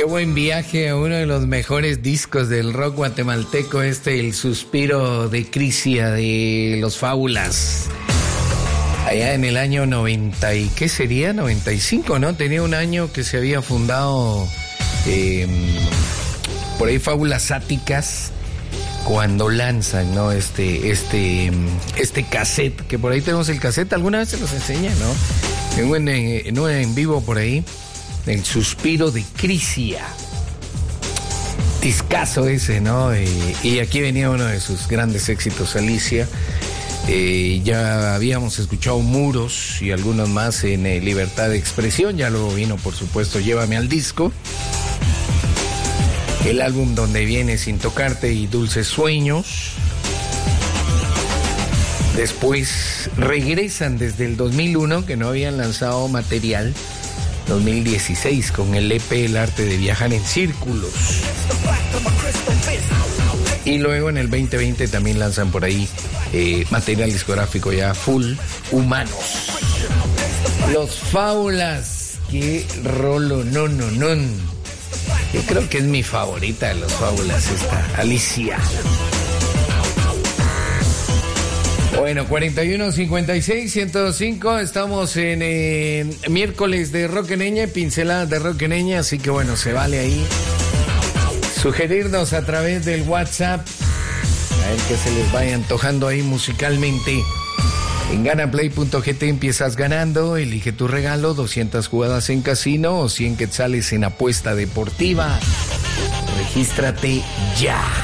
buen viaje a uno de los mejores discos del rock guatemalteco, El Suspiro de Crisia de Los Fábulas. Allá en el año 90, ¿y qué sería? 95, ¿no? Tenía un año que se había fundado por ahí Fábulas Áticas, cuando lanzan, ¿no? Este cassette, que por ahí tenemos el cassette, alguna vez se los enseña, ¿no? Tengo en vivo por ahí, El Suspiro de Crisia. Discazo ese, ¿no? Y aquí venía uno de sus grandes éxitos, Alicia. Ya habíamos escuchado Muros y algunos más en Libertad de Expresión. Ya luego vino, por supuesto, Llévame al Disco, el álbum donde viene Sin Tocarte y Dulces Sueños. Después regresan desde el 2001, que no habían lanzado material, 2016 con el EP El Arte de Viajar en Círculos. Y luego en el 2020 también lanzan por ahí material discográfico ya full, Humanos. Los Fábulas, qué rolo, no. Yo creo que es mi favorita de Los Fábulas esta, Alicia. Bueno, 41-56-105, estamos en miércoles de Roqueneña, pinceladas de Roqueneña, así que bueno, se vale ahí sugerirnos a través del WhatsApp, a ver que se les vaya antojando ahí musicalmente. En ganaplay.gt empiezas ganando, elige tu regalo, 200 jugadas en casino o 100 quetzales en apuesta deportiva. Regístrate ya.